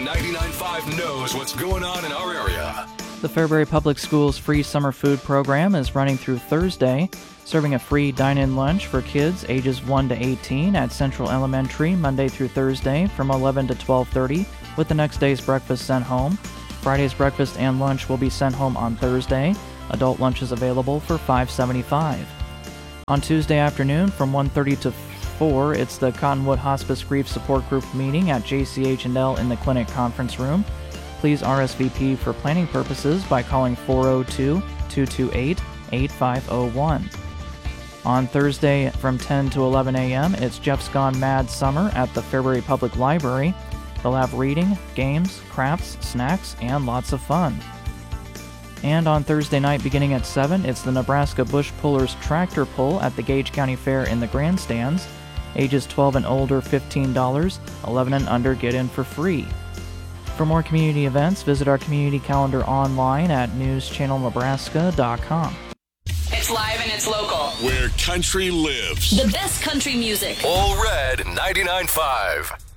99.5 knows what's going on in our area. The Fairbury Public Schools free summer food program is running through Thursday, serving a free dine-in lunch for kids ages 1 to 18 at Central Elementary Monday through Thursday from 11 to 12:30, with the next day's breakfast sent home. Friday's breakfast and lunch will be sent home on Thursday. Adult lunch is available for $5.75. On Tuesday afternoon from 1:30 to 4, it's the Cottonwood Hospice Grief Support Group meeting at JCH&L in the clinic conference room. Please RSVP for planning purposes by calling 402-228-8501. On Thursday from 10 to 11 a.m., it's Jeff's Gone Mad Summer at the Fairbury Public Library. They'll have reading, games, crafts, snacks, and lots of fun. And on Thursday night beginning at 7, it's the Nebraska Bush Pullers Tractor Pull at the Gage County Fair in the grandstands. Ages 12 and older, $15. 11 and under get in for free. For more community events, visit our community calendar online at newschannelnebraska.com. It's live and it's local. Where country lives. The best country music. All Red 99.5.